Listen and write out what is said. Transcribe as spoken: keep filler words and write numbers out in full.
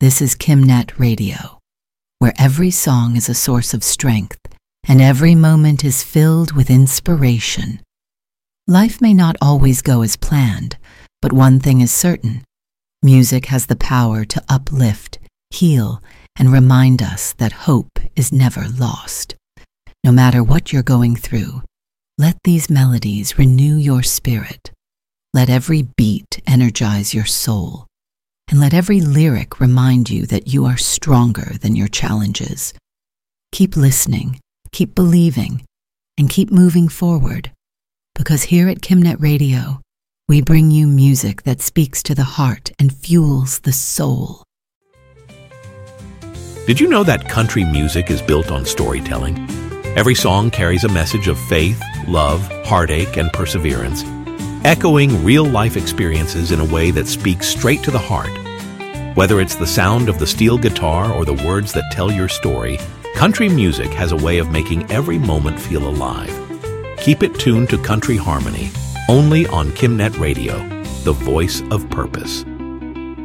This is KimNet Radio, where every song is a source of strength and every moment is filled with inspiration. Life may not always go as planned, but one thing is certain. Music has the power to uplift, heal, and remind us that hope is never lost. No matter what you're going through, let these melodies renew your spirit. Let every beat energize your soul, and let every lyric remind you that you are stronger than your challenges. Keep listening, keep believing, and keep moving forward, because here at KimNet Radio, we bring you music that speaks to the heart and fuels the soul. Did you know that country music is built on storytelling? Every song carries a message of faith, love, heartache, and perseverance, echoing real-life experiences in a way that speaks straight to the heart. Whether it's the sound of the steel guitar or the words that tell your story, country music has a way of making every moment feel alive. Keep it tuned to Country Harmony, only on KimNet Radio, the voice of purpose.